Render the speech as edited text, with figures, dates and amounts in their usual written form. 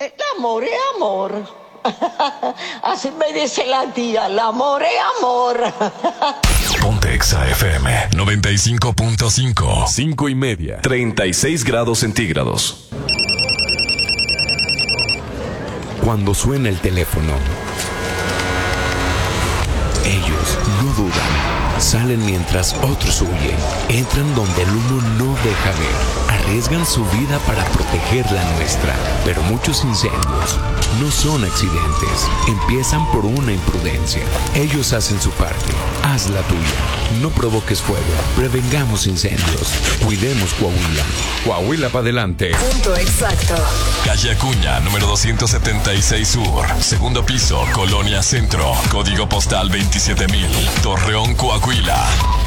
El amor es amor. Así me dice la tía, el amor es amor. Ponte Exa FM 95.5. 5:30. 36 grados centígrados. Cuando suena el teléfono, ellos no dudan. Salen mientras otros huyen. Entran donde el humo no deja ver. Arriesgan su vida para proteger la nuestra. Pero muchos incendios no son accidentes. Empiezan por una imprudencia. Ellos hacen su parte. Haz la tuya. No provoques fuego. Prevengamos incendios. Cuidemos Coahuila. Coahuila para adelante. Punto exacto. Calle Acuña, número 276 Sur. Segundo piso, Colonia Centro. Código postal 27,000. Torreón, Coahuila.